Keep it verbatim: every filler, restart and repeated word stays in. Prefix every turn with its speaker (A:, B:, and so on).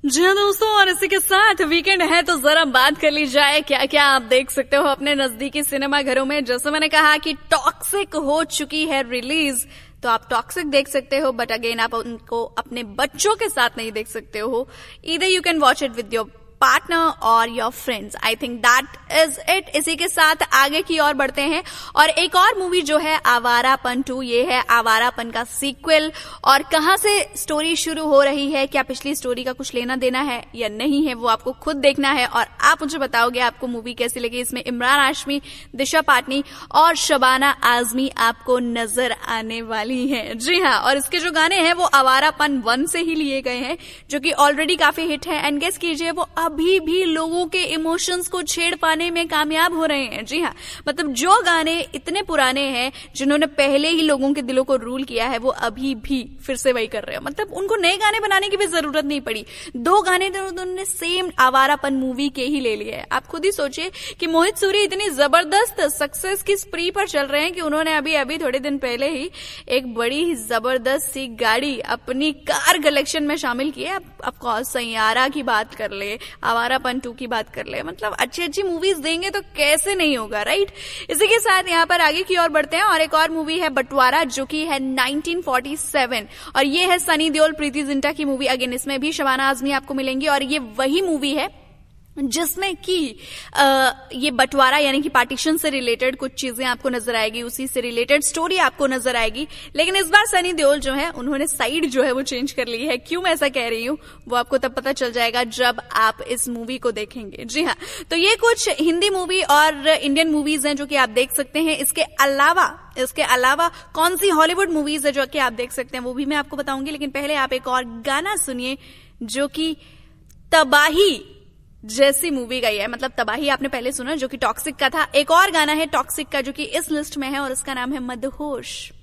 A: जी हाँ दोस्तों, और इसी के साथ वीकेंड है तो जरा बात कर ली जाए क्या क्या आप देख सकते हो अपने नजदीकी सिनेमा घरों में। जैसे मैंने कहा कि टॉक्सिक हो चुकी है रिलीज, तो आप टॉक्सिक देख सकते हो, बट अगेन आप उनको अपने बच्चों के साथ नहीं देख सकते हो। Either you can watch it with your partner और your friends. I think that is it. इसी के साथ आगे की ओर बढ़ते हैं और एक और मूवी जो है आवारापन टू, ये है आवारापन का सीक्वल। और कहां से स्टोरी शुरू हो रही है, क्या पिछली स्टोरी का कुछ लेना देना है या नहीं है, वो आपको खुद देखना है और आप मुझे बताओगे आपको मूवी कैसी लगी। इसमें इमरान हाशमी, दिशा पाटनी और शबाना आजमी आपको नजर आने वाली हैं। जी हाँ, और इसके जो गाने हैं वो आवारापन वन से ही लिए गए हैं, जो कि ऑलरेडी काफी हिट है। एंड गेस कीजिए वो अभी भी लोगों के इमोशंस को छेड़ पाने में कामयाब हो रहे हैं। जी हाँ, मतलब जो गाने इतने पुराने हैं, जिन्होंने पहले ही लोगों के दिलों को रूल किया है, वो अभी भी फिर से वही कर रहे हैं। मतलब उनको नए गाने बनाने की भी जरूरत नहीं पड़ी। दो गाने तो उन्होंने सेम आवारापन मूवी के ही ले लिए हैं। आप खुद ही सोचिए कि मोहित सूरी इतनी जबरदस्त सक्सेस की स्प्री पर चल रहे हैं कि उन्होंने अभी अभी थोड़े दिन पहले ही एक बड़ी ही जबरदस्त सी गाड़ी अपनी कार कलेक्शन में शामिल की है। ऑफकोर्स सैयारा की बात कर ले, आवारापन टू की बात कर ले, मतलब अच्छी अच्छी मूवीज देंगे तो कैसे नहीं होगा, राइट। इसी के साथ यहाँ पर आगे की ओर बढ़ते हैं और एक और मूवी है बंटवारा, जो कि है नाइनटीन फोर्टी सेवन और ये है सनी देओल, प्रीति जिंटा की मूवी। अगेन इसमें भी शबाना आजमी आपको मिलेंगी और ये वही मूवी है जिसमें कि ये बंटवारा यानी कि पार्टीशन से रिलेटेड कुछ चीजें आपको नजर आएगी, उसी से रिलेटेड स्टोरी आपको नजर आएगी। लेकिन इस बार सनी देओल जो है उन्होंने साइड जो है वो चेंज कर ली है। क्यों मैं ऐसा कह रही हूँ वो आपको तब पता चल जाएगा जब आप इस मूवी को देखेंगे। जी हाँ, तो ये कुछ हिंदी मूवी और इंडियन मूवीज हैं जो कि आप देख सकते हैं। इसके अलावा इसके अलावा कौन सी हॉलीवुड मूवीज है जो कि आप देख सकते हैं वो भी मैं आपको बताऊंगी। लेकिन पहले आप एक और गाना सुनिए जो कि तबाही जैसी मूवी का ही है। मतलब तबाही आपने पहले सुना जो कि टॉक्सिक का था, एक और गाना है टॉक्सिक का जो कि इस लिस्ट में है और इसका नाम है मदहोश।